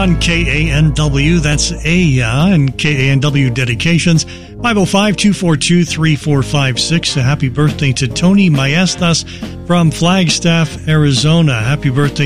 On KANW, that's and KANW dedications, 505-242-3456. A happy birthday to Tony Maestas from Flagstaff, Arizona. Happy birthday